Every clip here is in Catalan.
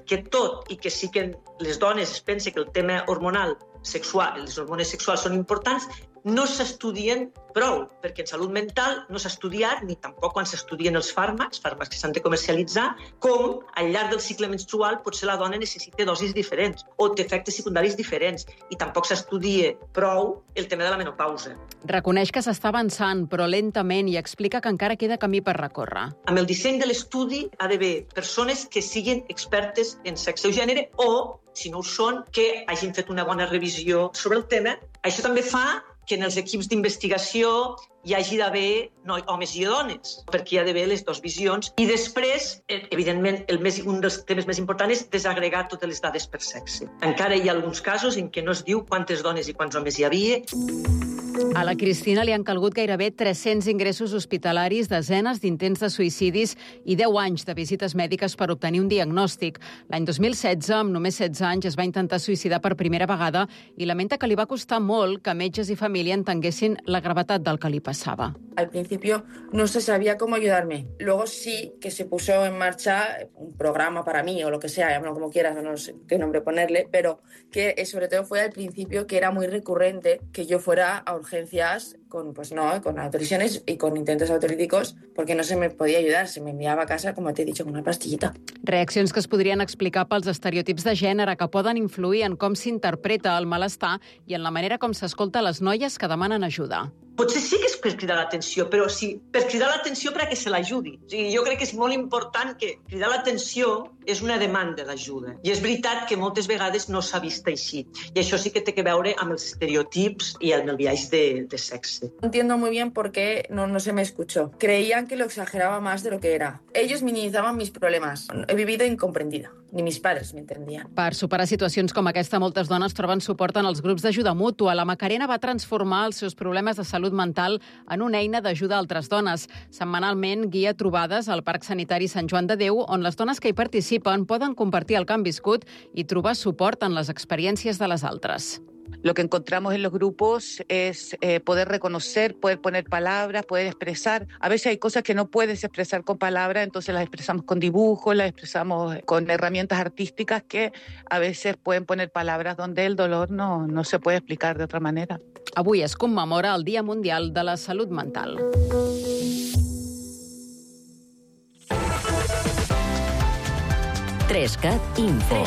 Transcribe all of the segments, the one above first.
que tot i que sí que les dones es pensen que el tema hormonal sexual, les hormones sexuals són importants, no s'estudien prou, perquè en salut mental no s'ha estudiat, ni tampoc quan s'estudien els fàrmacs que s'han de comercialitzar, com al llarg del cicle menstrual potser la dona necessita dosis diferents o té efectes secundaris diferents, i tampoc s'estudia prou el tema de la menopausa. Reconeix que s'està avançant, però lentament, i explica que encara queda camí per recórrer. Amb el disseny de l'estudi ha d'haver persones que siguin expertes en sexe o gènere o, si no ho són, que hagin fet una bona revisió sobre el tema. Això també fa que en els equips d'investigació hi hagi d'haver homes i dones, perquè hi ha d'haver les dues visions. I després, evidentment, un dels temes més importants és desagregar totes les dades per sexe. Encara hi ha alguns casos en què no es diu quantes dones i quants homes hi havia. A la Cristina li han calgut gairebé 300 ingressos hospitalaris, desenes d'intents de suïcidis i 10 anys de visites mèdiques per obtenir un diagnòstic. L'any 2016, amb només 16 anys, es va intentar suïcidar per primera vegada i lamenta que li va costar molt que metges i família entenguessin la gravetat del que li pasaba. Al principio no se sabía cómo ayudarme. Luego sí que se puso en marcha un programa para mí o lo que sea, llámalo como quieras, no sé qué nombre ponerle, pero que sobre todo fue al principio que era muy recurrente que yo fuera a urgencias con autorizaciones y con intentos autolíticos porque no se me podía ayudar, se me enviaba a casa, como te he dicho, con una pastillita. Reaccions que es podrien explicar pels estereotips de gènere que poden influir en com s'interpreta el malestar i en la manera com s'escolta les noies que demanen ajuda. Potser sí que és per cridar l'atenció, però sí, per cridar l'atenció perquè se l'ajudi. O sigui, jo crec que és molt important que cridar l'atenció és una demanda d'ajuda. I és veritat que moltes vegades no s'ha vist així. I això sí que té que veure amb els estereotips i amb el viatge de sexe. Entiendo muy bien por qué no se me escuchó. Creían que lo exageraba más de lo que era. Ellos minimizaban mis problemas. He vivido incomprendida. Ni mis pares m'entendien. Per superar situacions com aquesta, moltes dones troben suport en els grups d'ajuda mútua. La Macarena va transformar els seus problemes de salut mental en una eina d'ajuda a altres dones. Setmanalment guia trobades al Parc Sanitari Sant Joan de Déu, on les dones que hi participen poden compartir el que han viscut i trobar suport en les experiències de les altres. Lo que encontramos en los grupos es poder reconocer, poder poner palabras, poder expresar. A veces hay cosas que no puedes expresar con palabras, entonces las expresamos con dibujos, las expresamos con herramientas artísticas que a veces pueden poner palabras donde el dolor no se puede explicar de otra manera. Avui es commemora el Dia Mundial de la Salut Mental. Trescat Info.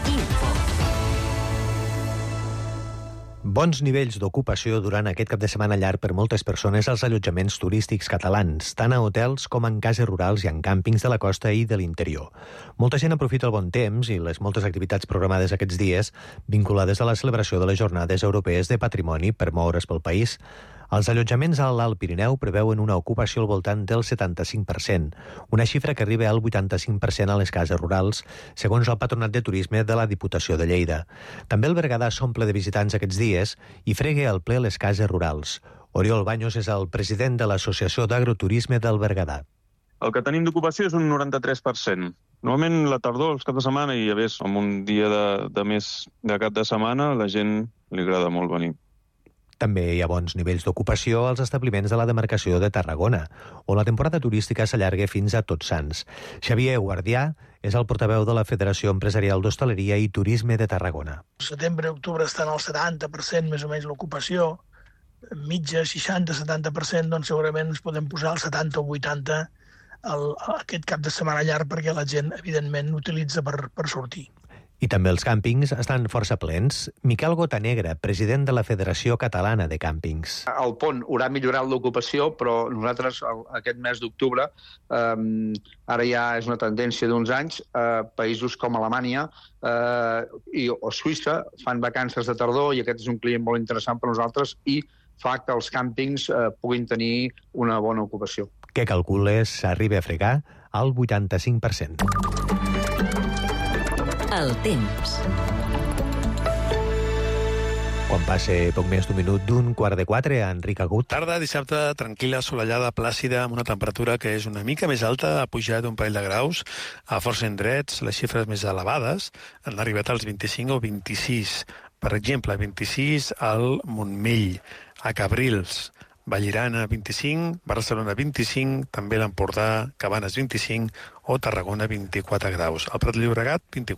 Bons nivells d'ocupació durant aquest cap de setmana llarg per moltes persones als allotjaments turístics catalans, tant a hotels com en cases rurals i en càmpings de la costa i de l'interior. Molta gent aprofita el bon temps i les moltes activitats programades aquests dies vinculades a la celebració de les Jornades Europees de Patrimoni per moure's pel país. Els allotjaments a l'Alt Pirineu preveuen una ocupació al voltant del 75%, una xifra que arriba al 85% a les cases rurals, segons el Patronat de Turisme de la Diputació de Lleida. També el Berguedà s'omple de visitants aquests dies i frega al ple les cases rurals. Oriol Baños és el president de l'Associació d'Agroturisme del Berguedà. El que tenim d'ocupació és un 93%. Normalment la tardor, els caps de setmana, i a més amb un dia de més de cap de setmana, a la gent li agrada molt venir. També hi ha bons nivells d'ocupació als establiments de la demarcació de Tarragona, on la temporada turística s'allarga fins a Tots Sants. Xavier Guardià és el portaveu de la Federació Empresarial d'Hostaleria i Turisme de Tarragona. Setembre i octubre estan al 70% més o menys l'ocupació, mitja, 60-70%, doncs segurament ens podem posar al 70 o 80 aquest cap de setmana llarg perquè la gent, evidentment, l'utilitza per sortir. I també els càmpings estan força plens. Miquel Gotanegra, president de la Federació Catalana de Càmpings. El pont haurà millorat l'ocupació, però nosaltres aquest mes d'octubre, ara ja és una tendència d'uns anys, països com Alemanya o Suïssa fan vacances de tardor i aquest és un client molt interessant per nosaltres i fa que els càmpings puguin tenir una bona ocupació. Que calcules s'arriba a fregar al 85%. El temps. Quan passe poc més d'un minut d'un 3:45, Enric Agut. Tarda, dissabte, tranquil·la, assolellada, plàcida, amb una temperatura que és una mica més alta, ha pujat un parell de graus, a força indrets, les xifres més elevades han arribat als 25 o 26. Per exemple, 26 al Montmell, a Cabrils, Vallirana 25, Barcelona 25, també l'Empordà, Cabanes 25 o Tarragona 24 graus. Al Prat de Llobregat 24.